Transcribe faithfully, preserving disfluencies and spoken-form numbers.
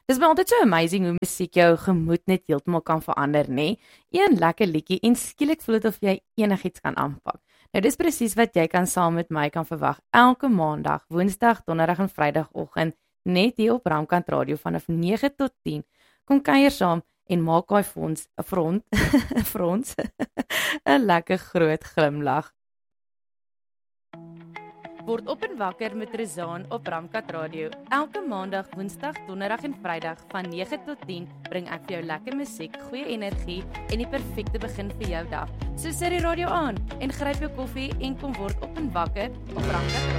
Dis my altyd so amazing hoe musiek jou gemoed net heeltemal kan verander, nê? Een lekker liedjie en skielik voel dit of jy enigiets kan aanpak. Nou dis presies wat jy kan saam met my kan verwag elke maandag, woensdag, donderdag en vrydagoggend net hier op Ramkant Radio vanaf nege tot tien. Kom kuier saam en maak daai fonds 'n front, 'n front, 'n lekker groot glimlag. Word op en wakker met Rezaan op Ramkant Radio. Elke maandag, woensdag, donderdag en vrydag van nege tot tien bring ek vir jou lekker musiek, goeie energie en die perfekte begin vir jou dag. So sit die radio aan en gryp jou koffie en kom word op en wakker op Ramkant Radio.